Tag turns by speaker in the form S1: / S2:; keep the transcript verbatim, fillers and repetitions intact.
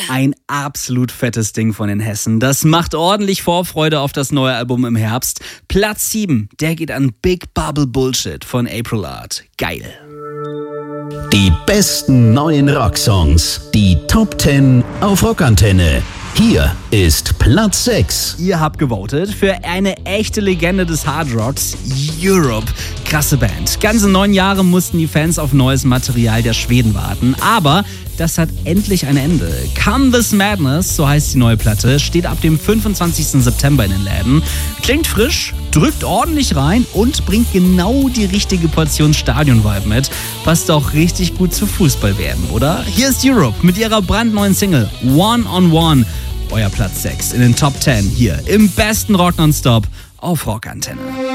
S1: Ein absolut fettes Ding von den Hessen. Das macht ordentlich Vorfreude auf das neue Album im Herbst. Platz sieben, der geht an Big Bubble Bullshit von April Art. Geil.
S2: Die besten neuen Rocksongs, die Top zehn auf Rockantenne. Hier ist Platz sechs.
S1: Ihr habt gewotet für eine echte Legende des Hardrocks, Europe. Krasse Band. Ganze neun Jahre mussten die Fans auf neues Material der Schweden warten, aber das hat endlich ein Ende. Come This Madness, so heißt die neue Platte, steht ab dem fünfundzwanzigsten September in den Läden. Klingt frisch, drückt ordentlich rein und bringt genau die richtige Portion Stadion-Vibe mit. Passt auch richtig gut zu Fußball werden, oder? Hier ist Europe mit ihrer brandneuen Single One on One. Euer Platz sechs in den Top zehn hier im besten Rock Nonstop auf Rockantenne.